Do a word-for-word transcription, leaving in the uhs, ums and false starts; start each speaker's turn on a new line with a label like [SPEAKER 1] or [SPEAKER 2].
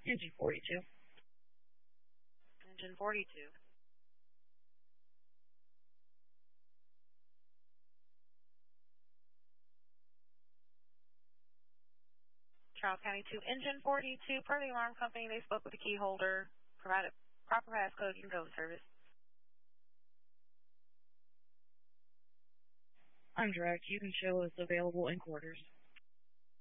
[SPEAKER 1] Engine forty-two.
[SPEAKER 2] Engine forty-two. Charles County two, Engine forty-two, per the alarm company, they spoke with the key holder, provided proper passcode, you can go in service.
[SPEAKER 1] I'm direct. You can show us available in quarters.